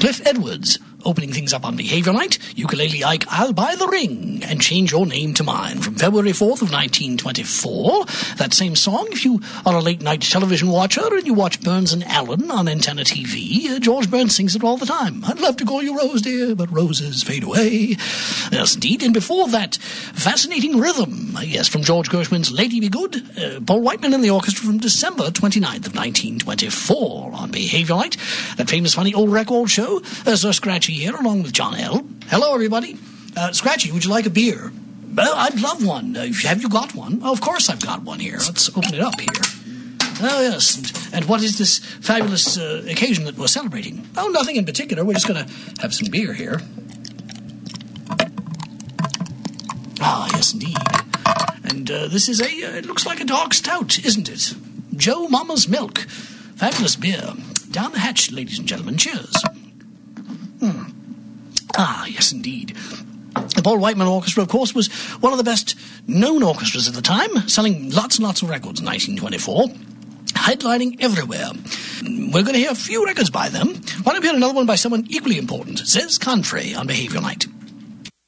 Cliff Edwards, opening things up on Behaviour Night. Ukulele Ike, I'll Buy the Ring and Change Your Name to Mine, from February 4th of 1924. That same song, if you are a late-night television watcher and you watch Burns and Allen on Antenna TV, George Burns sings it all the time. I'd love to call you Rose, dear, but roses fade away. Yes, indeed. And before that, fascinating rhythm, yes, from George Gershwin's Lady Be Good, Paul Whiteman and the orchestra from December 29th of 1924 on Behaviour Night. That famous funny old record show. Sir Scratchy here, along with John L. Hello, everybody. Scratchy, would you like a beer? Well, I'd love one. Have you got one? Oh, of course I've got one here. Let's open it up here. Oh, yes. And what is this fabulous occasion that we're celebrating? Oh, nothing in particular. We're just going to have some beer here. Ah, yes, indeed. And this is it looks like a dark stout, isn't it? Joe Mama's Milk. Fabulous beer. Down the hatch, ladies and gentlemen. Cheers. Ah, yes, indeed. The Paul Whiteman Orchestra, of course, was one of the best-known orchestras at the time, selling lots and lots of records in 1924, headlining everywhere. We're going to hear a few records by them. Why don't we hear another one by someone equally important? Says Confrey on Behaviour Night.